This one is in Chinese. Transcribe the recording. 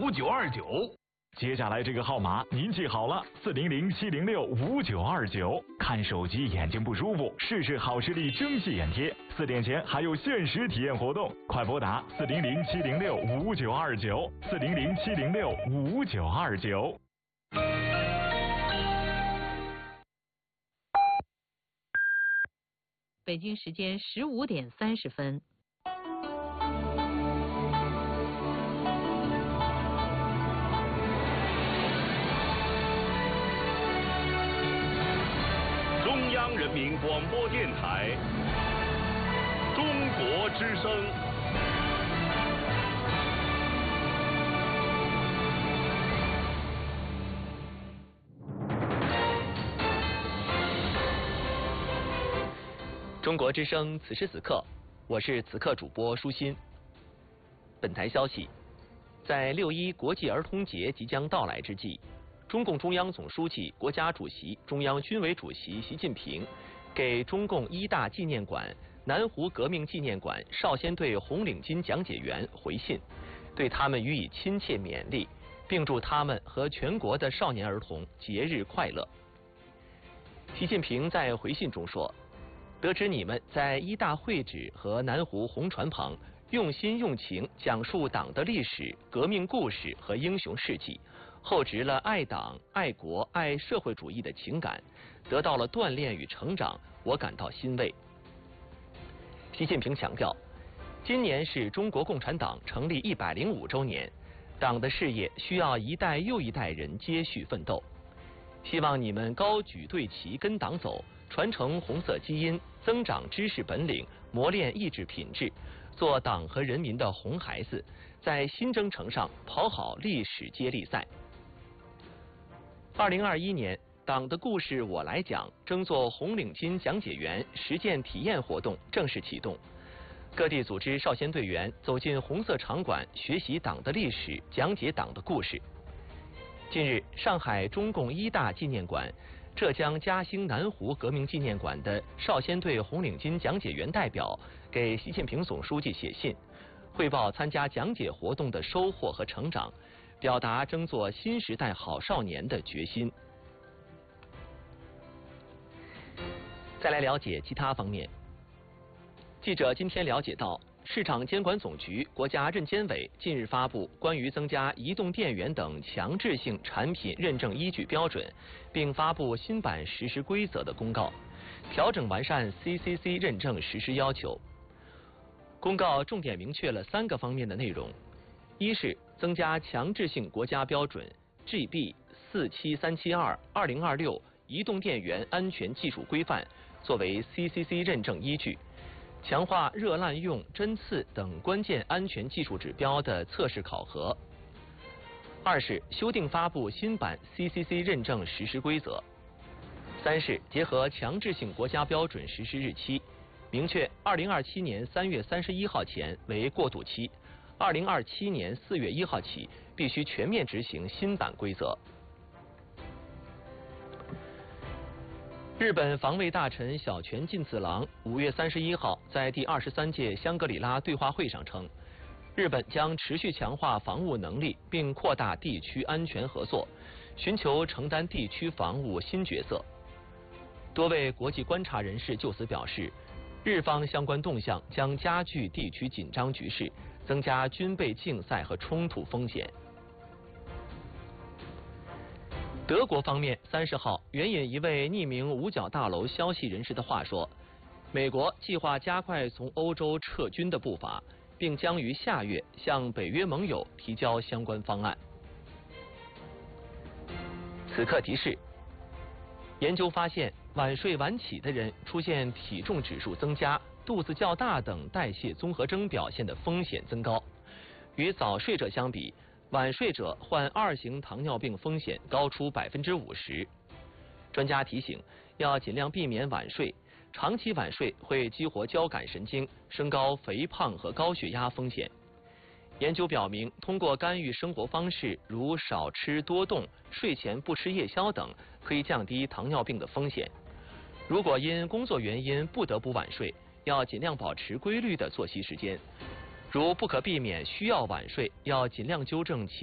5929。 接下来这个号码您记好了，400-706-5929。看手机眼睛不舒服，试试好视力蒸汽眼贴，4点前还有限时体验活动，快拨打400-706-5929，400-706-5929。 北京时间15点30分。 中央人民广播电台中国之声。 中国之声，此时此刻，我是此刻主播舒心。本台消息，在6·1国际儿童节即将到来之际，中共中央总书记、国家主席、中央军委主席习近平给中共一大纪念馆、南湖革命纪念馆少先队红领巾讲解员回信，对他们予以亲切勉励，并祝他们和全国的少年儿童节日快乐。习近平在回信中说，得知你们在一大会址和南湖红船旁用心用情讲述党的历史、革命故事和英雄事迹，厚植了爱党、爱国、爱社会主义的情感，得到了锻炼与成长，我感到欣慰。习近平强调，今年是中国共产党成立105周年，党的事业需要一代又一代人接续奋斗。希望你们高举队旗跟党走，传承红色基因，增长知识本领，磨练意志品质，做党和人民的红孩子，在新征程上跑好历史接力赛。2021年，党的故事我来讲争做红领巾讲解员实践体验活动正式启动，各地组织少先队员走进红色场馆，学习党的历史，讲解党的故事。近日，上海中共一大纪念馆、浙江嘉兴南湖革命纪念馆的少先队红领巾讲解员代表给习近平总书记写信，汇报参加讲解活动的收获和成长，表达争做新时代好少年的决心。再来了解其他方面。记者今天了解到，市场监管总局、国家认监委近日发布关于增加移动电源等强制性产品认证依据标准，并发布新版实施规则的公告，调整完善 CCC 认证实施要求。公告重点明确了3个方面的内容：一是增加强制性国家标准 GB 47372-2026移动电源安全技术规范作为 CCC 认证依据，强化热滥用、针刺等关键安全技术指标的测试考核。二是修订发布新版 CCC 认证实施规则。三是结合强制性国家标准实施日期，明确2027年3月31号前为过渡期，2027年4月1号起必须全面执行新版规则。日本防卫大臣小泉进次郎5月31号在第23届香格里拉对话会上称，日本将持续强化防务能力，并扩大地区安全合作，寻求承担地区防务新角色。多位国际观察人士就此表示，日方相关动向将加剧地区紧张局势，增加军备竞赛和冲突风险。德国方面30号援引一位匿名五角大楼消息人士的话说，美国计划加快从欧洲撤军的步伐，并将于下月向北约盟友提交相关方案。此刻提示：研究发现，晚睡晚起的人出现体重指数增加、肚子较大等代谢综合征表现的风险增高。与早睡者相比，晚睡者患2型糖尿病风险高出50%。专家提醒，要尽量避免晚睡，长期晚睡会激活交感神经，升高肥胖和高血压风险。研究表明，通过干预生活方式，如少吃多动、睡前不吃夜宵等，可以降低糖尿病的风险。如果因工作原因不得不晚睡，要尽量保持规律的作息时间。如不可避免需要晚睡，要尽量纠正其